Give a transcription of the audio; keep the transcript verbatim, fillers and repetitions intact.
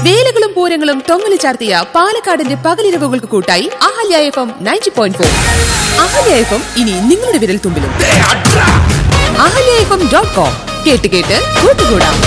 വേലകളും പൂരങ്ങളും തൊങ്ങലു ചാർത്തിയ പാലക്കാടിന്റെ പകലിരവുകൾക്ക് കൂട്ടായി Ahalya F M ninety point four. Ahalya F M ഇനി നിങ്ങളുടെ വിരൽ തുമ്പിലും. Ahalya F M dot com കേട്ട് കേട്ട് കൂട്ടുകൂടാം.